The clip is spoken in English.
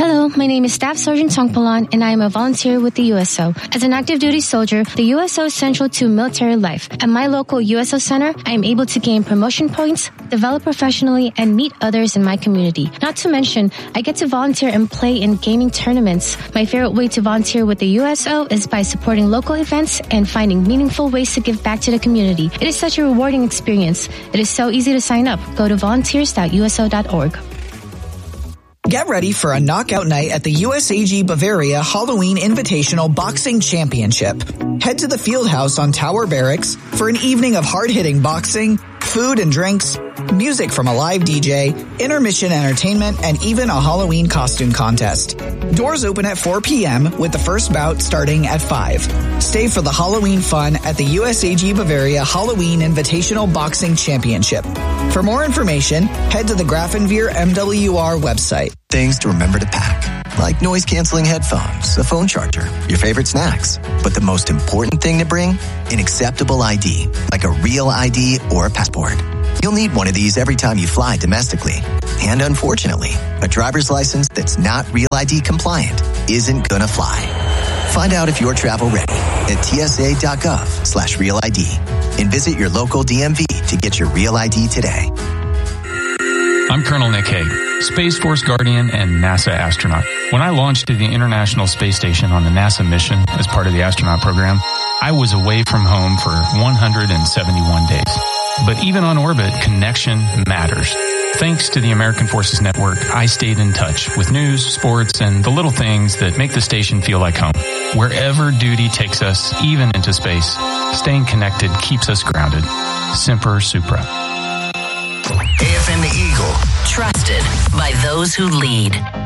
Hello, my name is Staff Sergeant Tongpalan, and I am a volunteer with the USO. As an active duty soldier, the USO is central to military life. At my local USO center, I am able to gain promotion points, develop professionally, and meet others in my community. Not to mention, I get to volunteer and play in gaming tournaments. My favorite way to volunteer with the USO is by supporting local events and finding meaningful ways to give back to the community. It is such a rewarding experience. It is so easy to sign up. Go to volunteers.uso.org. Get ready for a knockout night at the USAG Bavaria Halloween Invitational Boxing Championship. Head to the Fieldhouse on Tower Barracks for an evening of hard-hitting boxing, food and drinks, music from a live DJ, intermission entertainment, and even a Halloween costume contest. Doors open at 4 p.m. with the first bout starting at 5. Stay for the Halloween fun at the USAG Bavaria Halloween Invitational Boxing Championship. For more information, head to the Grafenveer MWR website. Things to remember to pack, like noise-canceling headphones, a phone charger, your favorite snacks. But the most important thing to bring? An acceptable ID, like a real ID or a passport. You'll need one of these every time you fly domestically. And unfortunately, a driver's license that's not Real ID compliant isn't gonna fly. Find out if you're travel ready at tsa.gov/Real ID and visit your local DMV to get your Real ID today. I'm Colonel Nick Hague, Space Force Guardian and NASA astronaut. When I launched to the International Space Station on the NASA mission as part of the astronaut program, I was away from home for 171 days. But even on orbit, connection matters. Thanks to the American Forces Network, I stayed in touch with news, sports, and the little things that make the station feel like home. Wherever duty takes us, even into space, staying connected keeps us grounded. Semper Supra. AFM The Eagle. Trusted by those who lead.